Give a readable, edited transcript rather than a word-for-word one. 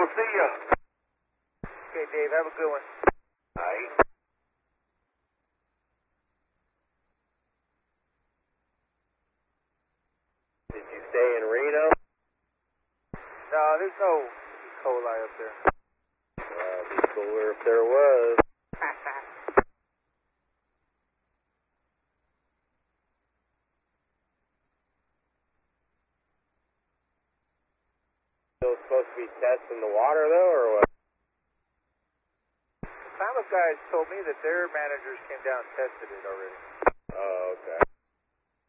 We'll see ya. Okay, Dave, have a good one. Aye. Did you stay in Reno? No, there's no E. coli up there. It'd be cooler if there was. Still supposed to be testing the water though, or what? Klamath guys told me that their managers came down and tested it already. Oh, okay.